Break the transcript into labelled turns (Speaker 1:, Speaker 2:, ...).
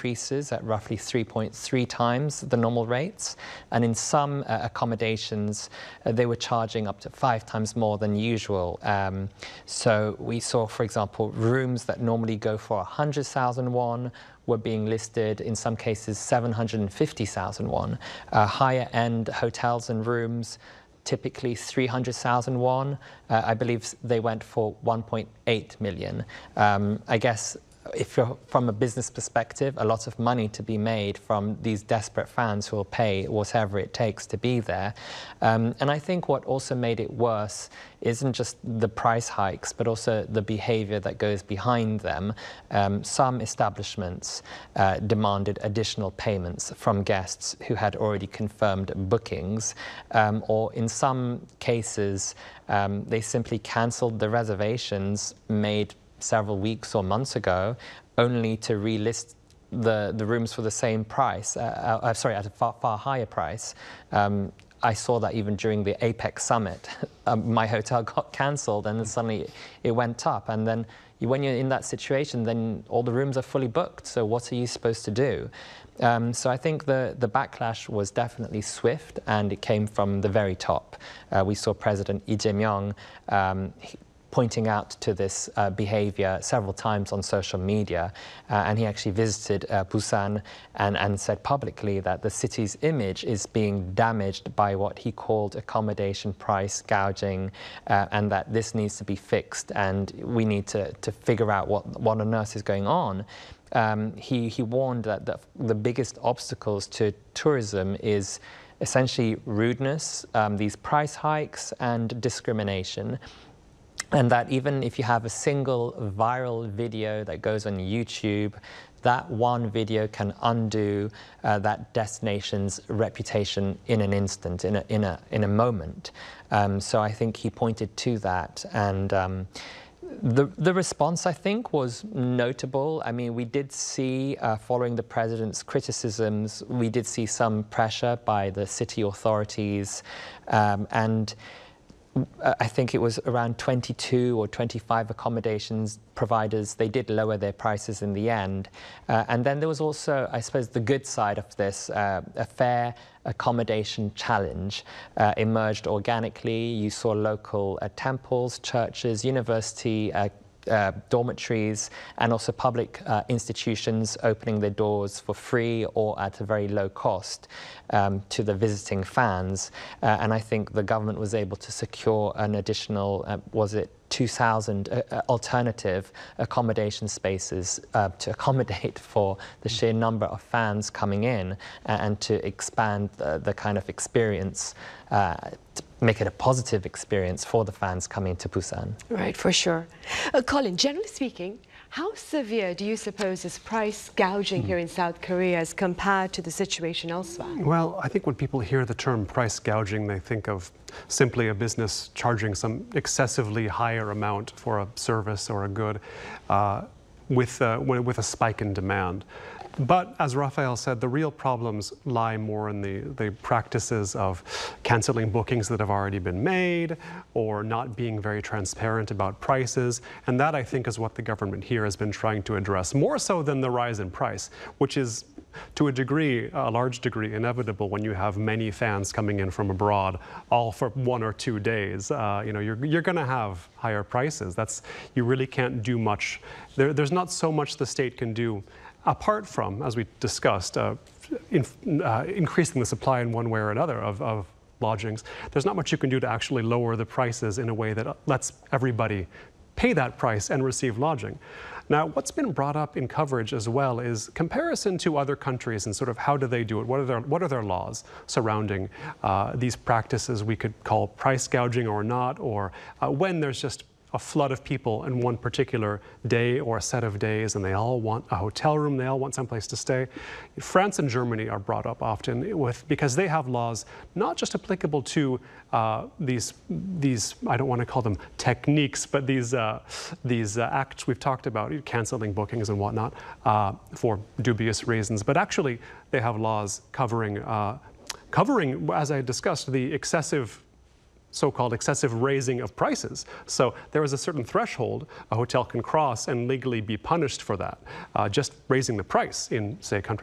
Speaker 1: increases at roughly 3.3 times the normal rates. And in some accommodations, they were charging up to 5 times more than usual. So we saw, for example, rooms that normally go for 100,000 won were being listed, in some cases, 750,000 won. Higher end hotels and rooms, typically 300,000 won. I believe they went for 1.8 million. I guess if you're from a business perspective, a lot of money to be made from these desperate fans who will pay whatever it takes to be there. And I think what also made it worse isn't just the price hikes, but also the behavior that goes behind them. Some establishments demanded additional payments from guests who had already confirmed bookings, or in some cases, they simply cancelled the reservations made several weeks or months ago, only to relist the rooms for the same price, sorry, at a far higher price. I saw that even during the APEC summit. My hotel got cancelled and then suddenly it went up. And then when you're in that situation, then all the rooms are fully booked. So what are you supposed to do? So I think the backlash was definitely swift, and it came from the very top. We saw President Lee Jae-myung pointing out to this behavior several times on social media. And he actually visited Busan and said publicly that the city's image is being damaged by what he called accommodation price gouging, and that this needs to be fixed, and we need to figure out what on earth is going on. He warned that the biggest obstacles to tourism is essentially rudeness, these price hikes, and discrimination. And that even if you have a single viral video that goes on YouTube, that one video can undo that destination's reputation in an instant, in a moment. So I think he pointed to that, and the response, I think, was notable. I mean, we did see, following the president's criticisms, we did see some pressure by the city authorities, and I think it was around 22 or 25 accommodations providers. They did lower their prices in the end. And then there was also, I suppose, the good side of this, a fair accommodation challenge emerged organically. You saw local temples, churches, university dormitories, and also public institutions opening their doors for free or at a very low cost to the visiting fans. And I think the government was able to secure an additional, 2,000 alternative accommodation spaces to accommodate for the sheer number of fans coming in, and to expand the kind of experience, to make it a positive experience for the fans coming to Busan.
Speaker 2: Right, for sure. Colin, generally speaking, how severe do you suppose is price gouging here in South Korea as compared to the situation elsewhere?
Speaker 3: Well, I think when people hear the term price gouging, they think of simply a business charging some excessively higher amount for a service or a good with a spike in demand. But as Raphael said, the real problems lie more in the practices of canceling bookings that have already been made, or not being very transparent about prices. And that, I think, is what the government here has been trying to address, more so than the rise in price, which is to a degree, a large degree, inevitable when you have many fans coming in from abroad, all for 1 or 2 days. You know, you're going to have higher prices. You really can't do much. There's not so much the state can do, apart from, as we discussed, increasing the supply in one way or another of lodgings. There's not much you can do to actually lower the prices in a way that lets everybody pay that price and receive lodging. Now, what's been brought up in coverage as well is comparison to other countries and sort of how do they do it? What are their laws surrounding these practices we could call price gouging or not, or when there's just a flood of people in one particular day or a set of days, and they all want a hotel room, they all want someplace to stay. France and Germany are brought up often because they have laws not just applicable to these I don't want to call them techniques, but these acts we've talked about, canceling bookings and whatnot for dubious reasons. But actually, they have laws covering, as I discussed, the excessive so-called excessive raising of prices. So there is a certain threshold a hotel can cross and legally be punished for that, just raising the price in, say, a country